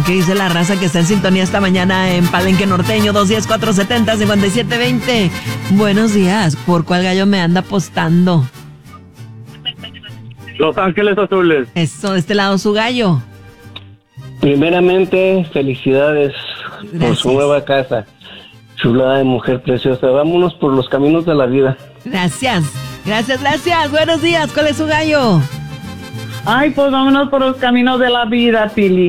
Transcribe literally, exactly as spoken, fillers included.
¿qué dice la raza que está en sintonía esta mañana en Palenque Norteño? dos uno cero, cuatro siete cero, cinco siete dos cero. Buenos días, ¿por cuál gallo me anda apostando? Los Ángeles Azules. Eso, de este lado su gallo. Primeramente, felicidades Gracias. por su nueva casa. Chulada de mujer preciosa. Vámonos por los caminos de la vida. Gracias, gracias, gracias. Buenos días, ¿cuál es su gallo? Ay, pues vámonos por los caminos de la vida, Pili.